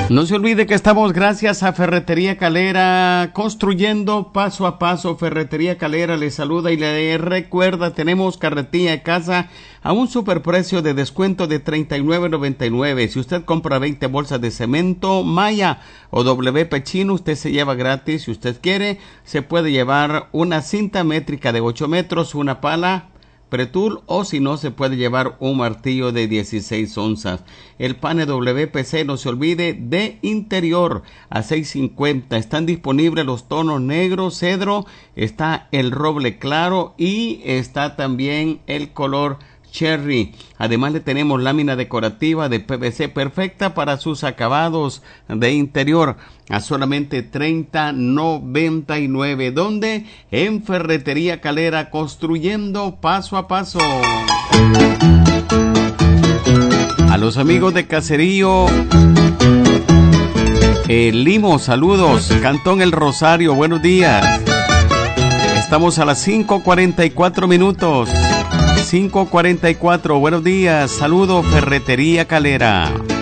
No se olvide que estamos gracias a Ferretería Calera, construyendo paso a paso. Ferretería Calera le saluda y le recuerda, tenemos carretilla de casa a un superprecio de descuento de $39.99. Si usted compra 20 bolsas de cemento Maya o WP Chino, usted se lleva gratis. Si usted quiere, se puede llevar una cinta métrica de 8 metros, una pala Pretul, o si no, se puede llevar un martillo de 16 onzas. El panel WPC, no se olvide, de interior a $6.50. Están disponibles los tonos negro, cedro, está el roble claro y está también el color cherry. Además le tenemos lámina decorativa de PVC perfecta para sus acabados de interior a solamente $30.99. ¿Dónde? En Ferretería Calera, construyendo paso a paso. A los amigos de Caserío Limo, saludos. Cantón El Rosario, buenos días. Estamos a las 5:44 minutos. 5:44, buenos días, saludo Ferretería Calera.